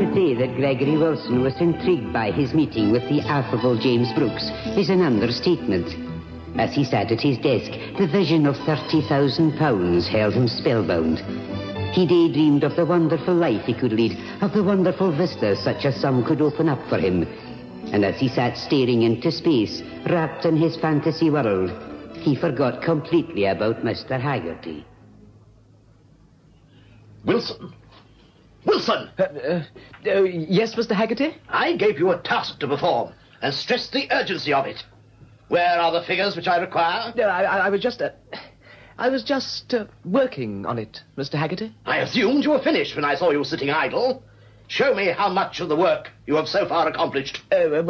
To say that Gregory Wilson was intrigued by his meeting with the affable James Brooks is an understatement. As he sat at his desk, the vision of £30,000 held him spellbound. He daydreamed of the wonderful life he could lead, of the wonderful vistas such as some could open up for him. And as he sat staring into space, wrapped in his fantasy world, he forgot completely about Mr. Haggerty. Wilson! Wilson! Yes, Mr. Haggerty? I gave you a task to perform and stressed the urgency of it. Where are the figures which I require? I was just working on it, Mr. Haggerty. I assumed you were finished when I saw you sitting idle. Show me how much of the work you have so far accomplished.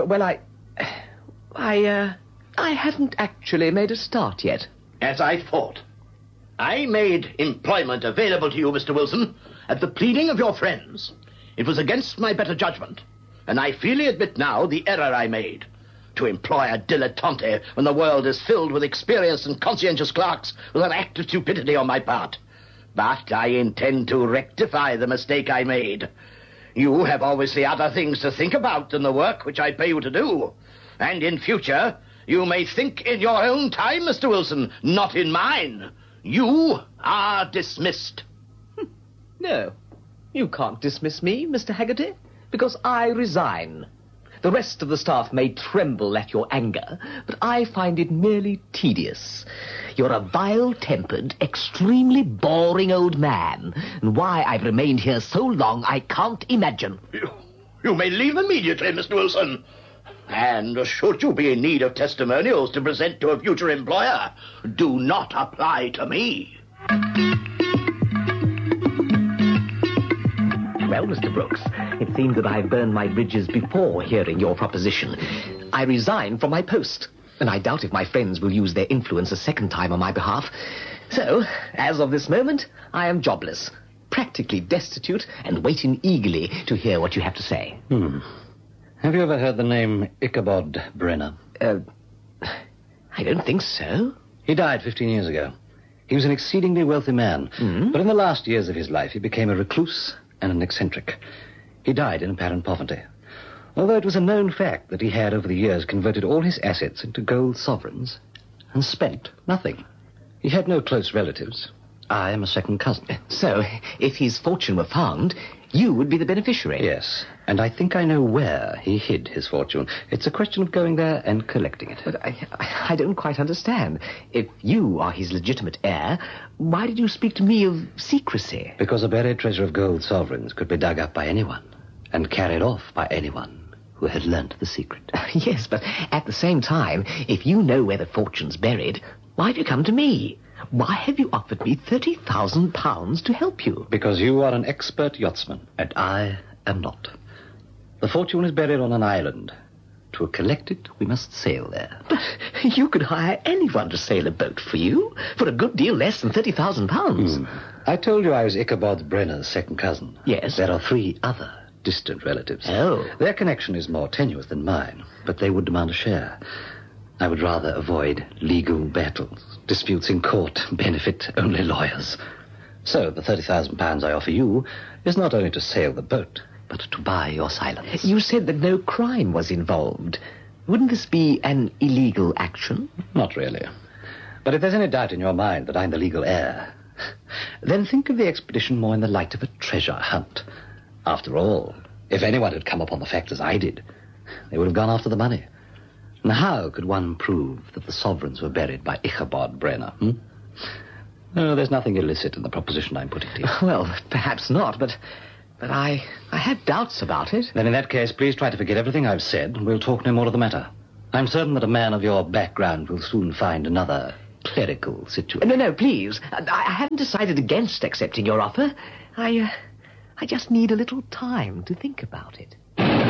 I haven't actually made a start yet. As I thought. I made employment available to you, Mr. Wilson, at the pleading of your friends. It was against my better judgment, and I freely admit now the error I made. To employ a dilettante when the world is filled with experienced and conscientious clerks was an act of stupidity on my part. But I intend to rectify the mistake I made. You have obviously other things to think about than the work which I pay you to do. And in future, you may think in your own time, Mr. Wilson, not in mine. You are dismissed. No, you can't dismiss me, Mr. Haggerty, because I resign. The rest of the staff may tremble at your anger, but I find it merely tedious. You're a vile-tempered, extremely boring old man, and why I've remained here so long I can't imagine. You may leave immediately, Mr. Wilson. And should you be in need of testimonials to present to a future employer, do not apply to me. Well, Mr. Brooks, it seems that I've burned my bridges before hearing your proposition. I resign from my post, and I doubt if my friends will use their influence a second time on my behalf. So, as of this moment, I am jobless, practically destitute, and waiting eagerly to hear what you have to say. Have you ever heard the name Ichabod Brenner? I don't think so. He died 15 years ago. He was an exceedingly wealthy man, but in the last years of his life he became a recluse and an eccentric. He died in apparent poverty, although it was a known fact that he had over the years converted all his assets into gold sovereigns and spent nothing. He had no close relatives. I am a second cousin. So, if his fortune were found, you would be the beneficiary. Yes, and I think I know where he hid his fortune. It's a question of going there and collecting it. But I don't quite understand. If you are his legitimate heir, why did you speak to me of secrecy? Because a buried treasure of gold sovereigns could be dug up by anyone and carried off by anyone who had learnt the secret. Yes, but at the same time, if you know where the fortune's buried, why have you come to me? Why have you offered me £30,000 to help you? Because you are an expert yachtsman, and I am not. The fortune is buried on an island. To collect it, we must sail there. But you could hire anyone to sail a boat for you, for a good deal less than £30,000. I told you I was Ichabod Brenner's second cousin. Yes. There are 3 other distant relatives. Oh. Their connection is more tenuous than mine, but they would demand a share. I would rather avoid legal battles. Disputes in court benefit only lawyers. So the £30,000 I offer you is not only to sail the boat, but to buy your silence. You said that no crime was involved. Wouldn't this be an illegal action? Not really. But if there's any doubt in your mind that I'm the legal heir, then think of the expedition more in the light of a treasure hunt. After all, if anyone had come upon the fact as I did, they would have gone after the money. And how could one prove that the sovereigns were buried by Ichabod Brenner? No, there's nothing illicit in the proposition I'm putting to you. Well, perhaps not, but I had doubts about it. Then in that case, please try to forget everything I've said, and we'll talk no more of the matter. I'm certain that a man of your background will soon find another clerical situation. No, please. I haven't decided against accepting your offer. I just need a little time to think about it.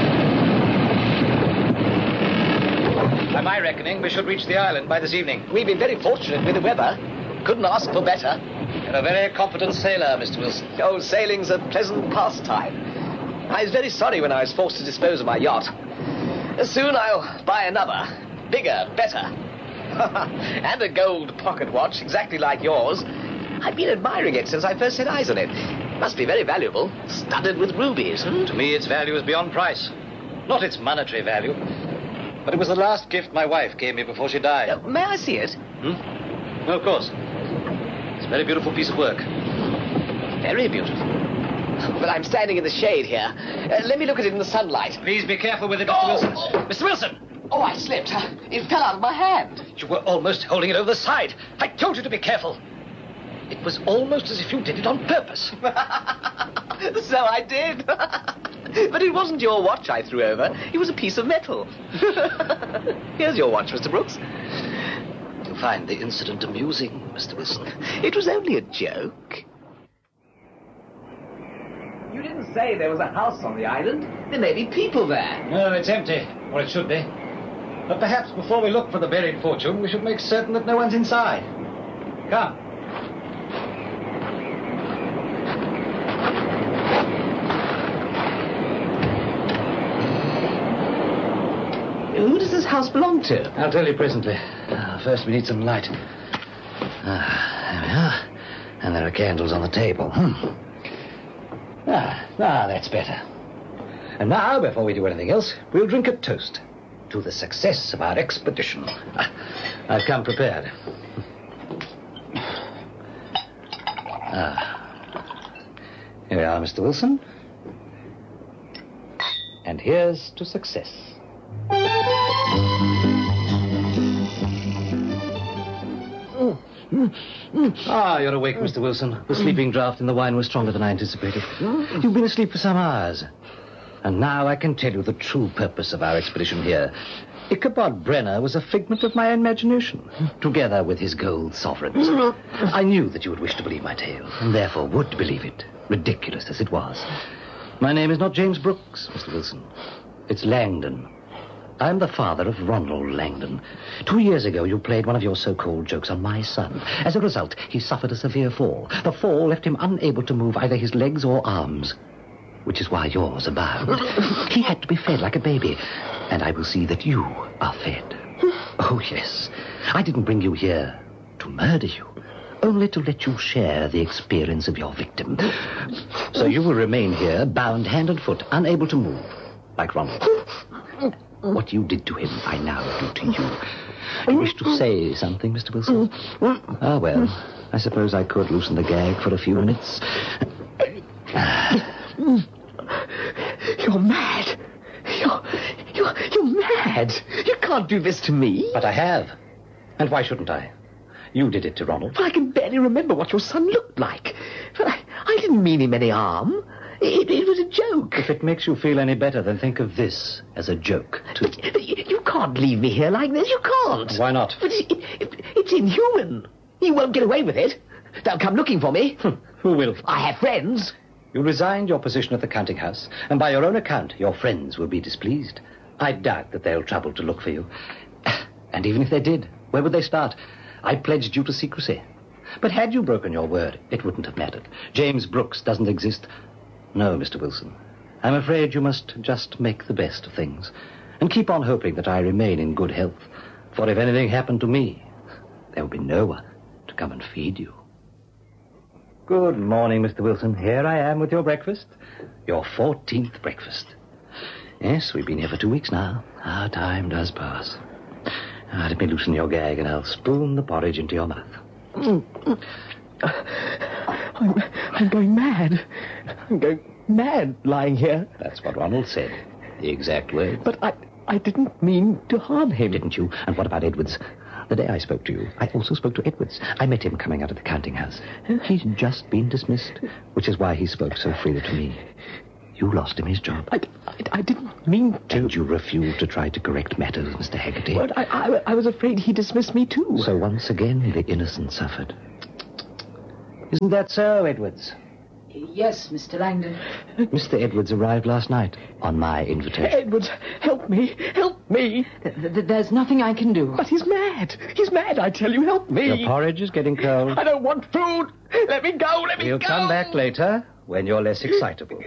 By my reckoning, we should reach the island by this evening. We've been very fortunate with the weather. Couldn't ask for better. You're a very competent sailor, Mr. Wilson. Oh, sailing's a pleasant pastime. I was very sorry when I was forced to dispose of my yacht. Soon I'll buy another. Bigger, better. And a gold pocket watch, exactly like yours. I've been admiring it since I first set eyes on it. Must be very valuable. Studded with rubies, To me, its value is beyond price. Not its monetary value. But it was the last gift my wife gave me before she died. May I see it? No, of course. It's a very beautiful piece of work. Very beautiful. But I'm standing in the shade here. Let me look at it in the sunlight. Please be careful with it, Mr. Wilson. Mr. Wilson! Oh, I slipped. It fell out of my hand. You were almost holding it over the side. I told you to be careful. It was almost as if you did it on purpose. So I did. But it wasn't your watch I threw over. It was a piece of metal. Here's your watch, Mr. Brooks. You find the incident amusing, Mr. Wilson? It was only a joke. You didn't say there was a house on the island. There may be people there. No, it's empty. Or it should be. But perhaps before we look for the buried fortune, we should make certain that no one's inside. Come. Who does this house belong to? I'll tell you presently. First, we need some light. There we are. And there are candles on the table. That's better. And now, before we do anything else, we'll drink a toast to the success of our expedition. I've come prepared. Here we are, Mr. Wilson. And here's to success. You're awake, Mr. Wilson. The sleeping draught in the wine was stronger than I anticipated. You've been asleep for some hours. And now I can tell you the true purpose of our expedition here. Ichabod Brenner was a figment of my imagination, together with his gold sovereigns. I knew that you would wish to believe my tale, and therefore would believe it, ridiculous as it was. My name is not James Brooks, Mr. Wilson. It's Langdon. I'm the father of Ronald Langdon. 2 years ago, you played one of your so-called jokes on my son. As a result, he suffered a severe fall. The fall left him unable to move either his legs or arms, which is why yours are bound. He had to be fed like a baby, and I will see that you are fed. Oh, yes. I didn't bring you here to murder you, only to let you share the experience of your victim. So you will remain here, bound hand and foot, unable to move, like Ronald. What you did to him, I now do to you. You wish to say something, Mr. Wilson? Well, I suppose I could loosen the gag for a few minutes. You're mad. You're mad. You can't do this to me. But I have. And why shouldn't I? You did it to Ronald. I can barely remember what your son looked like. But I didn't mean him any harm. It was a joke. If it makes you feel any better, then think of this as a joke, too. But you can't leave me here like this. You can't. Why not? But it's inhuman. You won't get away with it. They'll come looking for me. Who will? I have friends. You resigned your position at the counting house, and by your own account, your friends will be displeased. I doubt that they'll trouble to look for you. And even if they did, where would they start? I pledged you to secrecy. But had you broken your word, it wouldn't have mattered. James Brooks doesn't exist. No, Mr. Wilson. I'm afraid you must just make the best of things and keep on hoping that I remain in good health. For if anything happened to me, there would be no one to come and feed you. Good morning, Mr. Wilson. Here I am with your breakfast. Your 14th breakfast. Yes, we've been here for 2 weeks now. How time does pass. Let me loosen your gag and I'll spoon the porridge into your mouth. I'm going mad. I'm going mad lying here. That's what Ronald said. The exact words. But I didn't mean to harm him. Didn't you? And what about Edwards? The day I spoke to you, I also spoke to Edwards. I met him coming out of the counting house. He's just been dismissed, which is why he spoke so freely to me. You lost him his job. I didn't mean to. And you refused to try to correct matters, Mr. Haggerty. But I was afraid he dismissed me too. So once again, the innocent suffered. Isn't that so, Edwards? Yes, Mr. Langdon. Mr. Edwards arrived last night on my invitation. Edwards, help me. Help me. There's nothing I can do. But he's mad. He's mad, I tell you. Help me. Your porridge is getting cold. I don't want food. Let me go. Let me go. We'll come back later when you're less excitable.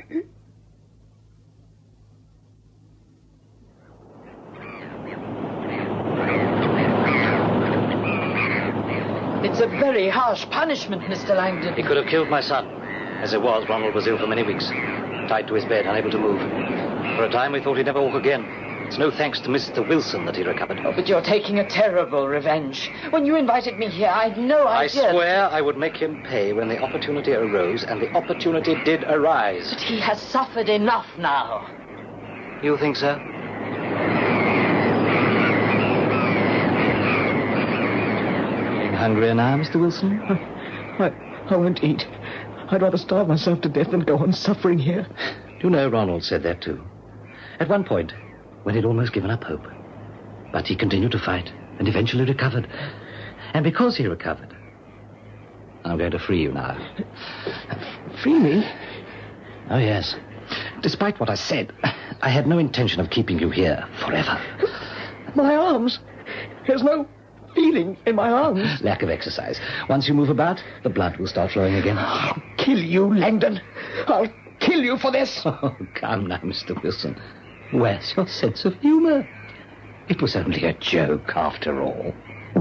It's a very harsh punishment, Mr. Langdon. He could have killed my son. As it was, Ronald was ill for many weeks, tied to his bed, unable to move. For a time, we thought he'd never walk again. It's no thanks to Mr. Wilson that he recovered. Oh, but you're taking a terrible revenge. When you invited me here, I had no idea... I swear I would make him pay when the opportunity arose, and the opportunity did arise. But he has suffered enough now. You think so? Getting hungrier now, Mr. Wilson? I won't eat. I'd rather starve myself to death than go on suffering here. You know, Ronald said that too. At one point, when he'd almost given up hope. But he continued to fight and eventually recovered. And because he recovered, I'm going to free you now. Free me? Oh, yes. Despite what I said, I had no intention of keeping you here forever. My arms. There's no feeling in my arms. Lack of exercise. Once you move about, the blood will start flowing again. I'll kill you, Langdon. I'll kill you for this. Oh, come now, Mr. Wilson. Where's your sense of humor? It was only a joke, after all.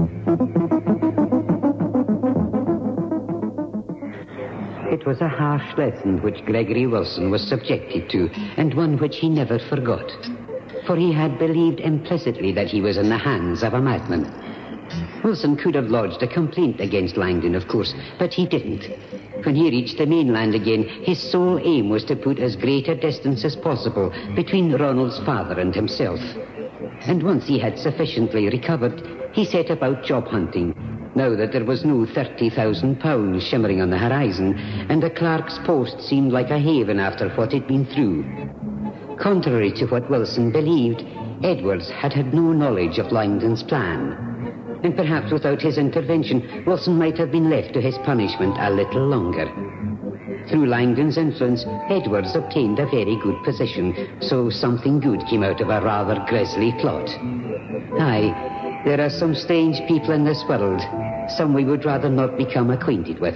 It was a harsh lesson which Gregory Wilson was subjected to, and one which he never forgot. For he had believed implicitly that he was in the hands of a madman. Wilson could have lodged a complaint against Langdon, of course, but he didn't. When he reached the mainland again, his sole aim was to put as great a distance as possible between Ronald's father and himself. And once he had sufficiently recovered, he set about job hunting, now that there was no £30,000 shimmering on the horizon, and the clerk's post seemed like a haven after what he'd been through. Contrary to what Wilson believed, Edwards had had no knowledge of Langdon's plan. And perhaps without his intervention, Wilson might have been left to his punishment a little longer. Through Langdon's influence, Edwards obtained a very good position, so something good came out of a rather grisly plot. Aye, there are some strange people in this world, some we would rather not become acquainted with.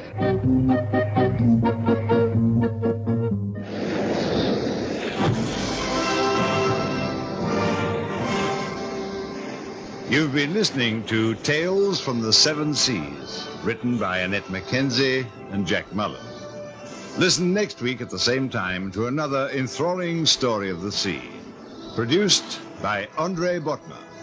You've been listening to Tales from the Seven Seas, written by Annette Mackenzie and Jack Mullen. Listen next week at the same time to another enthralling story of the sea, produced by Andre Botma.